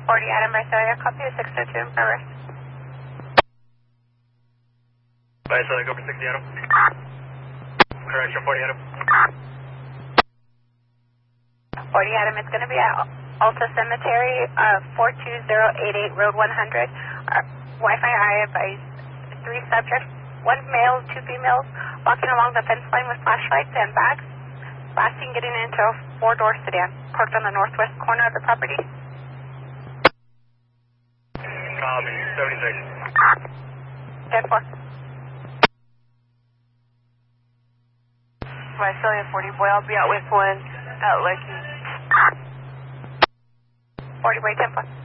40 Adam Visalia, copy 602 in progress. Visalia, go for 60 Adam. Correction, 40 Adam. 40 Adam, it's going to be at Alta Cemetery, 42088 Road 100. Wi-Fi I advise 3 subjects, 1 male, 2 females, walking along the fence line with flashlights and bags. Last seen getting into a 4-door sedan, parked on the northwest corner of the property. Copy, 76. 10-4. Visalia 40 boy, I'll be out with 1 at Lucky. 40 boy, 10-4.